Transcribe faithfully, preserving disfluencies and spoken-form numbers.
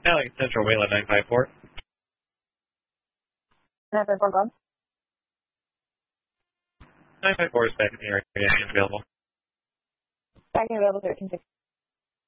Valley Central, Wayland nine five four. nine five four, go on. nine five four is back in the area and available. Back and available thirteen sixty.